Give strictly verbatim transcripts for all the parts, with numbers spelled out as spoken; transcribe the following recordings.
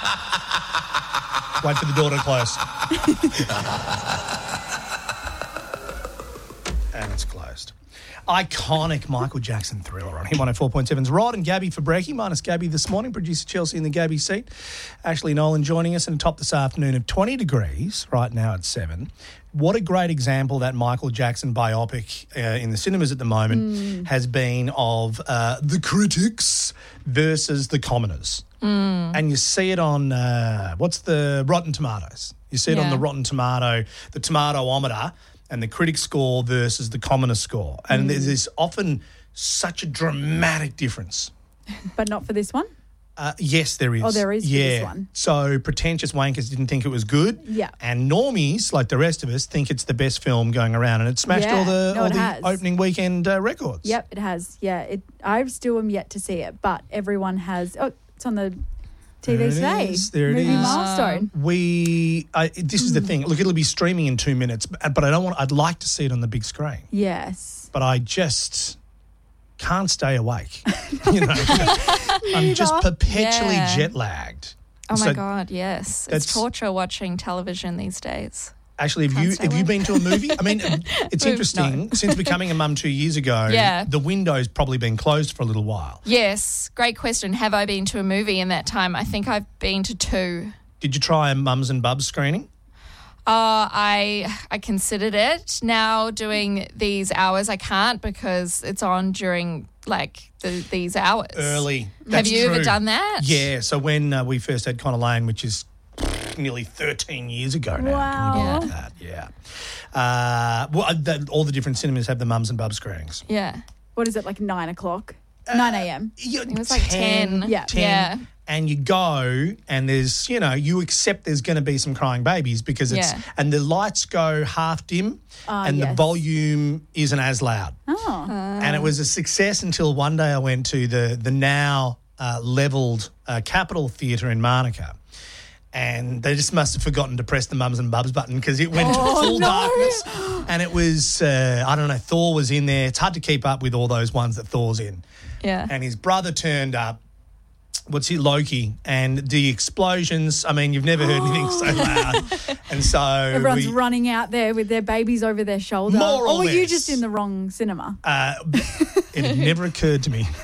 Wait for the door to close. And it's closed. Iconic Michael Jackson Thriller on Hit one oh four point seven's Rod and Gabby for Brekkie, minus Gabby this morning. Producer Chelsea in the Gabby seat. Ashley Nolan joining us in a top this afternoon of twenty degrees, right now at seven. What a great example that Michael Jackson biopic uh, in the cinemas at the moment mm. has been of uh, the critics versus the commoners. Mm. And you see it on, uh, what's the Rotten Tomatoes? You see it Yeah. on the Rotten Tomato, the Tomatometer, and the critic score versus the commoner score. And Mm. there's this often such a dramatic difference. But not for this one? Uh, yes, there is. Oh, there is for yeah. this one. So pretentious wankers didn't think it was good. Yeah. And normies, like the rest of us, think it's the best film going around, and it smashed Yeah. all the No, all it the has. opening weekend uh, records. Yep, it has. Yeah, it. I still am yet to see it, but everyone has. Oh, it's on the T V There it today. is, there it Movie is. milestone. We I, this is the thing. Look, it'll be streaming in two minutes, but, but I don't want. I'd like to see it on the big screen, Yes. but I just can't stay awake. You know, I'm just perpetually Yeah. jet lagged. Oh, my So, God, yes. that's- It's torture watching television these days. Actually, have Can't you stay have you awake. been to a movie? I mean, it's We've- interesting. no. Since becoming a mum two years ago, Yeah. the window's probably been closed for a little while. Yes, great question. Have I been to a movie in that time? I think I've been to two. Did you try a mums and bubs screening? Uh, I I considered it. Now doing these hours, I can't because it's on during like the, these hours. Early. Have That's you ever true. done that? Yeah. So when uh, we first had Connor Lane, which is nearly thirteen years ago now. Wow. Can you believe that? Yeah. Uh, well, uh, the, all the different cinemas have the mums and bubs screenings. Yeah. What is it, like nine o'clock? nine a.m. It was like ten. Yeah. ten, Yeah. And you go and there's, you know, you accept there's going to be some crying babies because it's, Yeah. and the lights go half dim Ah, and the yes. volume isn't as loud. Oh. And it was a success until one day I went to the, the now uh, levelled uh, Capitol Theatre in Monaco. And they just must have forgotten to press the mums and bubs button because it went Oh, to full no. darkness. And it was, uh, I don't know, Thor was in there. It's hard to keep up with all those ones that Thor's in. Yeah. And his brother turned up. What's he, Loki? And the explosions, I mean, you've never heard anything so loud. And so Everyone's we, running out there with their babies over their shoulder. More or or were you less. just in the wrong cinema? Uh, it had never occurred to me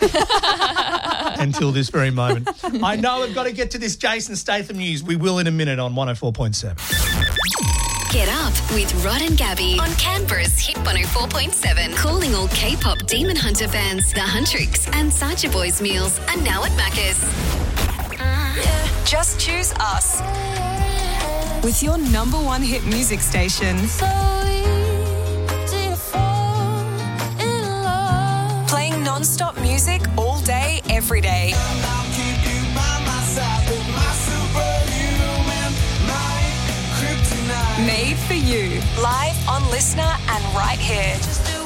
until this very moment. I know I've got to get to this Jason Statham news. We will in a minute on one oh four point seven. Get up with Rod and Gabby on Canberra's Hit one oh four point seven. Calling all K-pop Demon Hunter fans. The Huntrix and Sacha Boys meals are now at Macca's. Just choose us. With your number one hit music station. Playing non-stop music all day, every day. Made for you. Live on Listener and right here.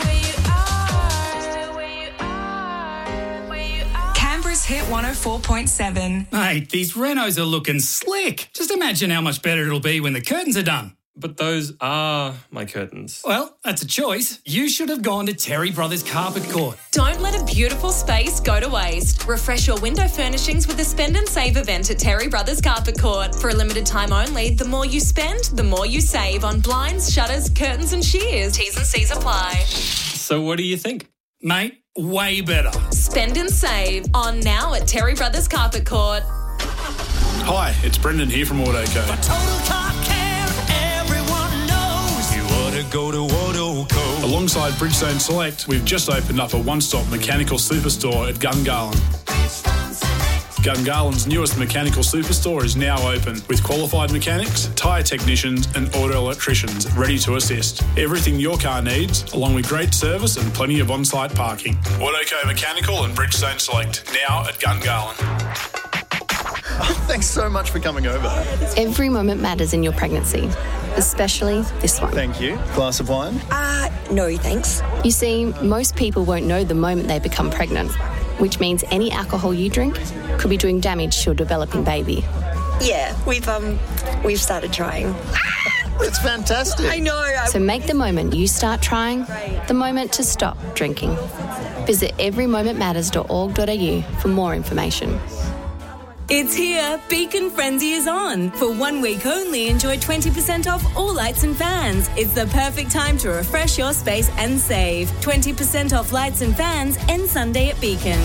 Canberra's Hit one oh four point seven. Mate, these renos are looking slick. Just imagine how much better it'll be when the curtains are done. But those are my curtains. Well, that's a choice. You should have gone to Terry Brothers Carpet Court. Don't let a beautiful space go to waste. Refresh your window furnishings with the Spend and Save event at Terry Brothers Carpet Court. For a limited time only, the more you spend, the more you save on blinds, shutters, curtains and shears. T's and C's apply. So what do you think? Mate, way better. Spend and save on now at Terry Brothers Carpet Court. Hi, it's Brendan here from Autoco. Total car care, everyone knows. You ought to go to Autoco. Alongside Bridgestone Select, we've just opened up a one-stop mechanical superstore at Gungahlin. Gungalin's newest mechanical superstore is now open with qualified mechanics, tyre technicians and auto electricians ready to assist. Everything your car needs, along with great service and plenty of on-site parking. Autoco Mechanical and Bridgestone Select, now at Gungahlin. Thanks so much for coming over. Every moment matters in your pregnancy, especially this one. Thank you. Glass of wine? Uh, no, thanks. You see, most people won't know the moment they become pregnant, which means any alcohol you drink could be doing damage to your developing baby. Yeah, we've um, we've started trying. It's fantastic. I know. I... So make the moment you start trying the moment to stop drinking. Visit every moment matters dot org dot a u for more information. It's here. Beacon Frenzy is on. For one week only, enjoy twenty percent off all lights and fans. It's the perfect time to refresh your space and save. twenty percent off lights and fans ends Sunday at Beacon.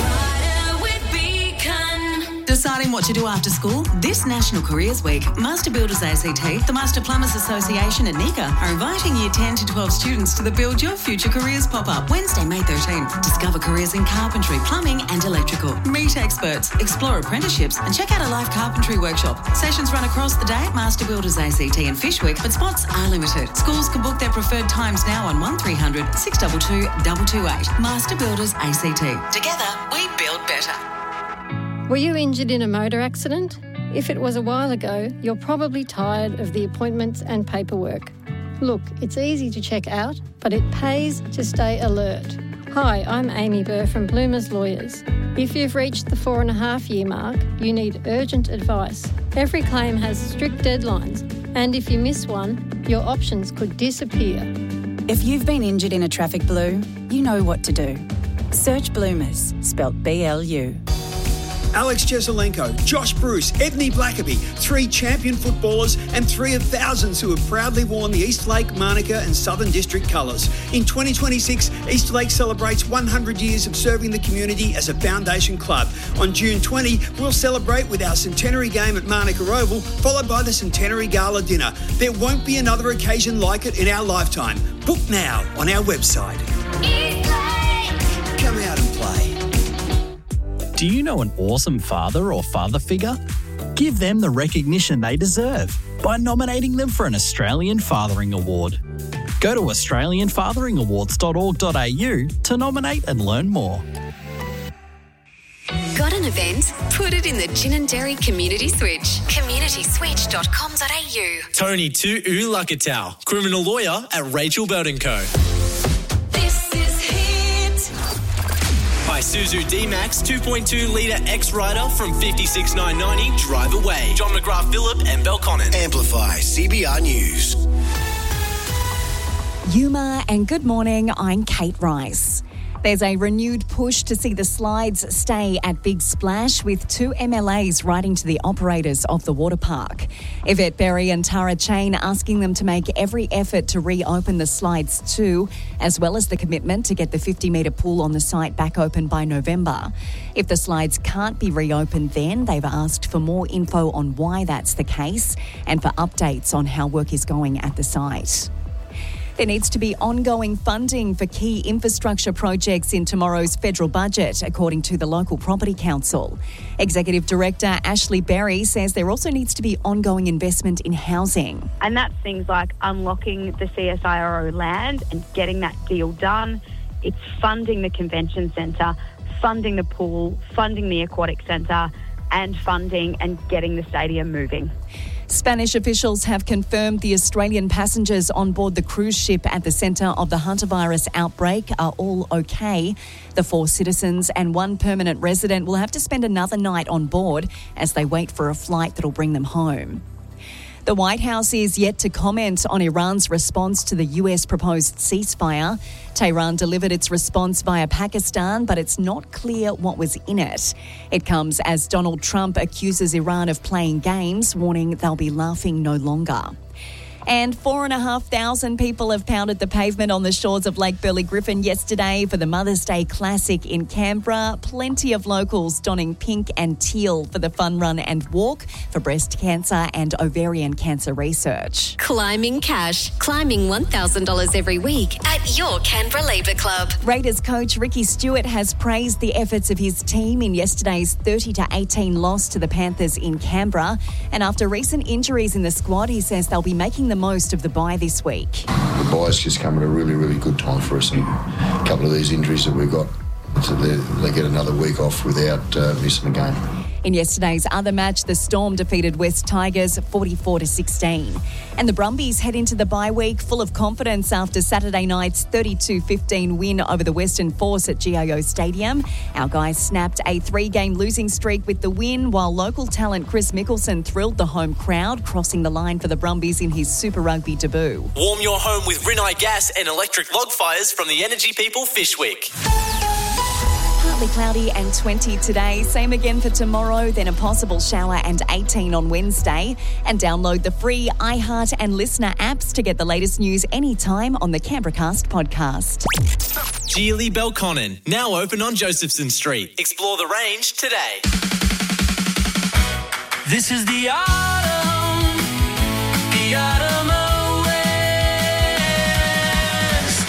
Deciding what to do after school? This National Careers Week, Master Builders A C T, the Master Plumbers Association and NICA are inviting Year ten to twelve students to the Build Your Future Careers pop-up Wednesday, May thirteenth. Discover careers in carpentry, plumbing and electrical. Meet experts, explore apprenticeships and check out a live carpentry workshop. Sessions run across the day at Master Builders A C T and Fishwick, but spots are limited. Schools can book their preferred times now on one three hundred, six two two, two two eight. Master Builders A C T. Together, we build better. Were you injured in a motor accident? If it was a while ago, you're probably tired of the appointments and paperwork. Look, it's easy to check out, but it pays to stay alert. Hi, I'm Amy Burr from Bloomers Lawyers. If you've reached the four and a half year mark, you need urgent advice. Every claim has strict deadlines, and if you miss one, your options could disappear. If you've been injured in a traffic blue, you know what to do. Search Bloomers, spelt B L U. Alex Jeselenko, Josh Bruce, Edney Blackaby, three champion footballers and three of thousands who have proudly worn the Eastlake, Manuka and Southern District colours. In twenty twenty-six, Eastlake celebrates one hundred years of serving the community as a foundation club. On June twentieth, we'll celebrate with our centenary game at Manuka Oval, followed by the centenary gala dinner. There won't be another occasion like it in our lifetime. Book now on our website. Eastlake! Come out and play. Do you know an awesome father or father figure? Give them the recognition they deserve by nominating them for an Australian Fathering Award. Go to australian fathering awards dot org dot a u to nominate and learn more. Got an event? Put it in the Gin and Dairy Community Switch. community switch dot com dot a u. Tony Tu Ulakatau, criminal lawyer at Rachel Belt and Co. Isuzu D-Max two point two litre X-Rider from fifty-six thousand nine hundred ninety. Drive away. John McGrath Phillip and Belconnen. Amplify C B R News. Yuma and good morning, I'm Kate Rice. There's a renewed push to see the slides stay at Big Splash, with two M L As writing to the operators of the water park. Yvette Berry and Tara Chain asking them to make every effort to reopen the slides too, as well as the commitment to get the fifty metre pool on the site back open by November. If the slides can't be reopened then, they've asked for more info on why that's the case and for updates on how work is going at the site. There needs to be ongoing funding for key infrastructure projects in tomorrow's federal budget, according to the local property council. Executive Director Ashley Berry says there also needs to be ongoing investment in housing. And that's things like unlocking the C S I R O land and getting that deal done. It's funding the convention centre, funding the pool, funding the aquatic centre, and funding and getting the stadium moving. Spanish officials have confirmed the Australian passengers on board the cruise ship at the centre of the hantavirus outbreak are all okay. The four citizens and one permanent resident will have to spend another night on board as they wait for a flight that'll bring them home. The White House is yet to comment on Iran's response to the U S proposed ceasefire. Tehran delivered its response via Pakistan, but it's not clear what was in it. It comes as Donald Trump accuses Iran of playing games, warning they'll be laughing no longer. And four and a half thousand people have pounded the pavement on the shores of Lake Burley Griffin yesterday for the Mother's Day Classic in Canberra. Plenty of locals donning pink and teal for the fun run and walk for breast cancer and ovarian cancer research. Climbing cash. Climbing one thousand dollars every week at your Canberra Labour Club. Raiders coach Ricky Stewart has praised the efforts of his team in yesterday's thirty to eighteen loss to the Panthers in Canberra. And after recent injuries in the squad, he says they'll be making the most of the bye this week. The bye's just come at a really, really good time for us, and a couple of these injuries that we've got, so they, they get another week off without uh, missing a game. In yesterday's other match, the Storm defeated West Tigers forty-four to sixteen. And the Brumbies head into the bye week full of confidence after Saturday night's thirty-two fifteen win over the Western Force at G I O Stadium. Our guys snapped a three-game losing streak with the win, while local talent Chris Mickelson thrilled the home crowd, crossing the line for the Brumbies in his Super Rugby debut. Warm your home with Rinnai Gas and electric log fires from the Energy People Fishwick. partly cloudy and twenty today. Same again for tomorrow, then a possible shower and eighteen on Wednesday. And download the free iHeart and Listener apps to get the latest news anytime on the Canberracast podcast. Geely Belconnen, now open on Josephson Street. Explore the range today. This is the autumn, the autumn awaits.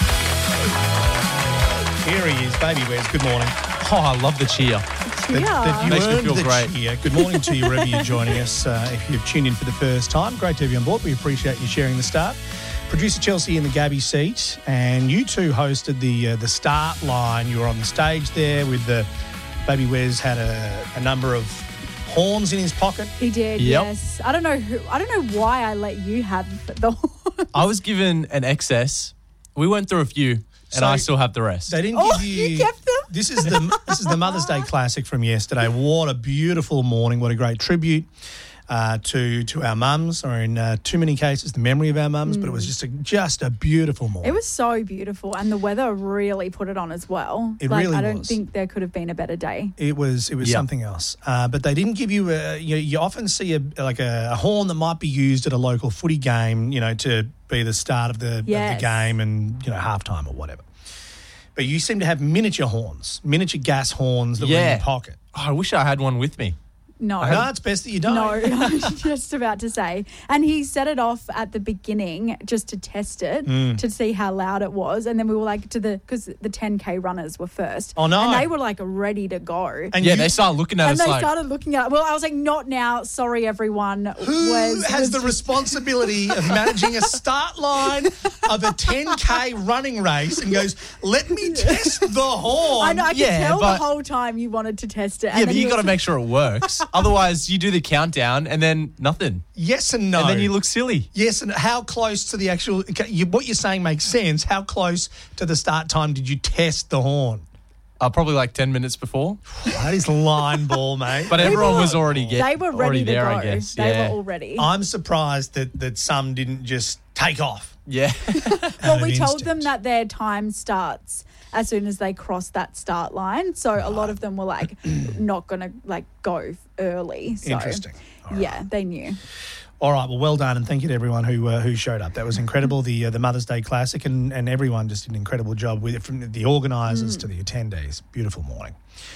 Here he is, Baby Wes. Good morning. Oh, I love the cheer. That, that you Makes me earned feel the great. cheer. Good morning to you wherever you're joining us. Uh, if you've tuned in for the first time, great to have you on board. We appreciate you sharing the start. Producer Chelsea in the Gabby seat, and you two hosted the uh, the start line. You were on the stage there with the Baby Wes had a, a number of horns in his pocket. He did, Yep. yes. I don't know who. I don't know why I let you have the. I was given an excess. We went through a few, and So- I still have the rest. They didn't Oh, give you. you kept them? This is the this is the Mother's Day classic from yesterday. What a beautiful morning! What a great tribute uh, to to our mums, or in uh, too many cases, the memory of our mums. But it was just a just a beautiful morning. It was so beautiful, and the weather really put it on as well. It like, really I don't was. think there could have been a better day. It was it was Yeah. something else, uh, but they didn't give you a. You, you often see a like a, a horn that might be used at a local footy game, you know, to be the start of the, of the Yes. game and you know halftime or whatever. But you seem to have miniature horns, miniature gas horns that were in Yeah. your pocket. Oh, I wish I had one with me. No. No, it's best that you don't. No, I was just about to say. And he set it off at the beginning just to test it, Mm. to see how loud it was. And then we were like, to the, because the ten K runners were first. Oh, no. And they were like ready to go. And yeah, you- they started looking at And us they like, started looking at, well, I was like, not now. Sorry, everyone. Who was, has was the responsibility of managing a start line of a ten K running race and goes, let me test the horn? I know, I could Yeah, tell but- the whole time you wanted to test it. yeah, but you got to to make sure it works. Otherwise, you do the countdown and then nothing. Yes and no. And then you look silly. Yes, and how close to the actual... okay, you, what you're saying makes sense. How close to the start time did you test the horn? Uh, probably like ten minutes before. That is line ball, mate. But everyone was already get, They were ready already to there, go. I guess. They yeah. were all ready. I'm surprised that, that some didn't just take off. Yeah. Well, of we told instinct. them that their time starts as soon as they cross that start line. So a lot of them were like not going to like go early. So, Interesting. Yeah, they knew. All right, well, well done, and thank you to everyone who uh, who showed up. That was incredible. The uh, the Mother's Day Classic, and, and everyone just did an incredible job with it, from the organisers Mm. to the attendees. Beautiful morning.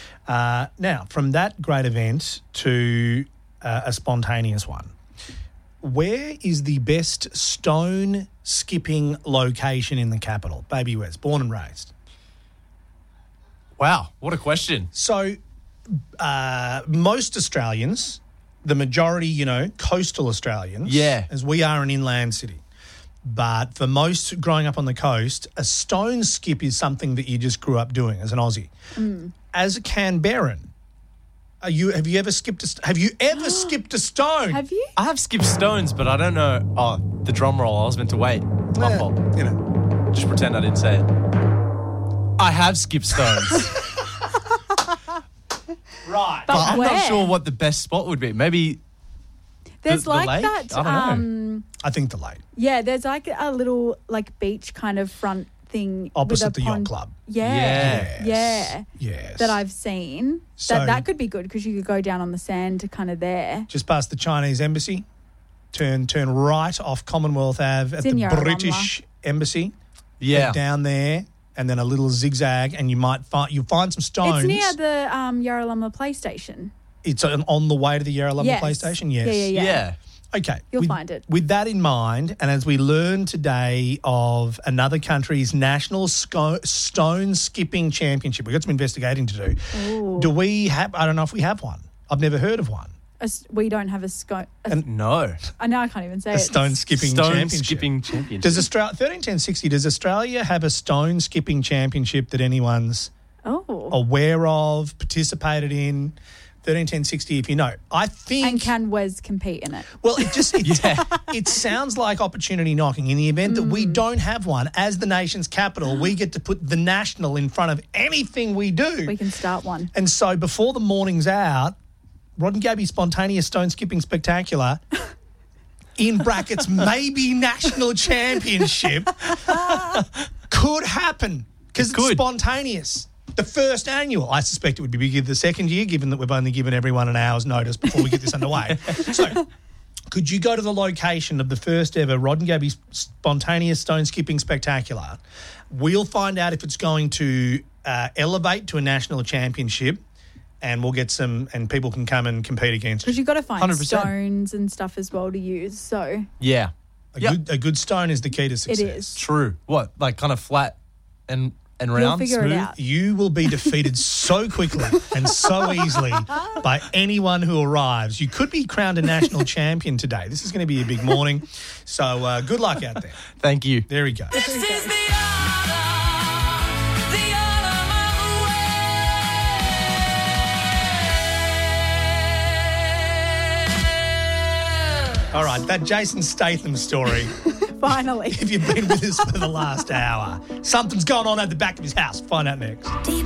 Uh, now, from that great event to uh, a spontaneous one, where is the best stone skipping location in the capital? Baby Wes, born and raised. Wow, what a question. So, uh, most Australians, the majority, you know, coastal Australians, Yeah. as we are an inland city. But for most growing up on the coast, a stone skip is something that you just grew up doing as an Aussie. Mm. As a Canberran, are you have you ever skipped a st- have you ever skipped a stone? Have you? I have skipped stones, but I don't know. Oh, the drum roll. I was meant to wait. My Yeah, fault. you know. Just pretend I didn't say it. I have skipped stones. Right. But But I'm where? not sure what the best spot would be. Maybe There's the like lake? that. I don't know. Um, I think the lake. yeah, there's like a little like beach kind of front thing Opposite with a the yacht pond. club. Yeah, Yes. yeah, Yes. that I've seen. So- that that could be good because you could go down on the sand to kind of there. Just past the Chinese embassy. Turn turn right off Commonwealth Ave at in the Yarralumla. British embassy. Yeah. Head down there, and then a little zigzag, and you might find you find some stones. It's near the um, Yarralumla PlayStation. It's on, on the way to the Yarralumla Yes. PlayStation. Yes. Yeah, yeah, yeah. Okay. You'll with, find it. With that in mind, and as we learn today of another country's national sco- stone skipping championship, we've got some investigating to do. Ooh. Do we have? I don't know if we have one. I've never heard of one. A s- we don't have a sco- a No. I know I can't even say A it. stone skipping Stone championship. skipping championship. Does Australia thirteen ten sixty? Does Australia have a stone skipping championship that anyone's Oh. aware of, participated in? thirteen ten sixty, if you know. I think. And can Wes compete in it? Well, it just it, it sounds like opportunity knocking. In the event that we don't have one, as the nation's capital, we get to put the national in front of anything we do. We can start one. And so before the morning's out, Rod and Gabby Spontaneous Stone Skipping Spectacular, in brackets, maybe national championship, could happen because it's could. spontaneous. The first annual. I suspect it would be bigger the second year, given that we've only given everyone an hour's notice before we get this underway. So, could you go to the location of the first ever Rod and Gabby Spontaneous Stone Skipping Spectacular? We'll find out if it's going to uh, elevate to a national championship, and we'll get some, and people can come and compete against. Because you've got to find one hundred percent stones and stuff as well to use. So Yeah. A, Yep. good, a good stone is the key to success. it is. True. What? Like kind of flat and and You'll round, figure it smooth? out. You will be defeated so quickly and so easily by anyone who arrives. You could be crowned a national champion today. This is going to be a big morning. So uh, good luck out there. Thank you. There we go. This is the autumn, the autumn of the way. All right, that Jason Statham story. Finally. If you've been with us for the last hour, something's gone on at the back of his house. Find out next.